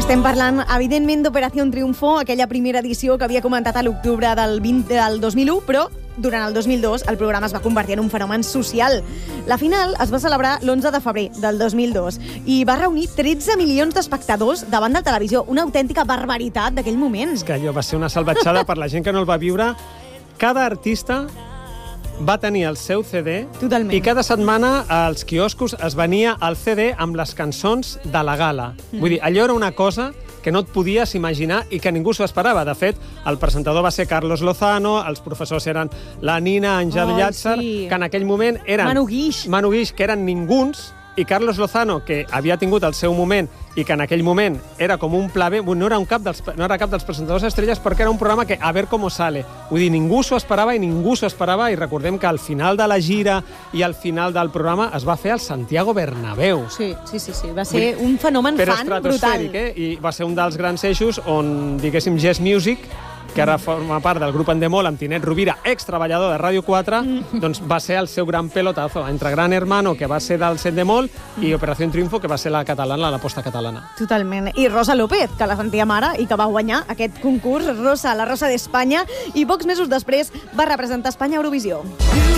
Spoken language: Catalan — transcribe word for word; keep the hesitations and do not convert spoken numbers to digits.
Estem parlant, evidentment, d'Operació Triunfo, aquella primera edició que havia comentat a l'octubre del, vint, del dos mil u, però durant el dos mil dos el programa es va convertir en un fenomen social. La final es va celebrar l'onze de febrer del dos mil dos i va reunir tretze milions d'espectadors davant de la televisió. Una autèntica barbaritat d'aquell moment. És que allò va ser una salvatjada per la gent que no el va viure. Cada artista va tenir el seu C D. Totalment. I cada setmana als quioscos es venia el C D amb les cançons de la gala. Mm. Vull dir, allò era una cosa que no et podies imaginar i que ningú s'ho esperava. De fet, el presentador va ser Carlos Lozano, els professors eren la Nina, Àngel oh, Llàtzer, sí. que en aquell moment eren... Manu Guix. Manu Guix, que eren ninguns, i Carlos Lozano, que havia tingut el seu moment i que en aquell moment era com un pla B, no era, un cap dels, no era cap dels presentadors estrelles perquè era un programa que a ver cómo sale. Vull dir, ningú s'ho esperava i ningú s'ho esperava i recordem que al final de la gira i al final del programa es va fer al Santiago Bernabéu. Sí, sí, sí, sí. va ser un fenomen Però fan brutal. estratosfèric, eh? I va ser un dels grans eixos on, diguéssim, Jazz Music, que ara forma part del grup Endemol, amb Tinet Rovira, ex-treballador de Ràdio quatre, mm. doncs va ser el seu gran pelotazo entre Gran Hermano, que va ser del Endemol, mm. i Operació Triunfo, que va ser la catalana, l'aposta catalana. Totalment. I Rosa López, que la sentíem ara i que va guanyar aquest concurs, Rosa, la Rosa d'Espanya, i pocs mesos després va representar Espanya a Eurovisió.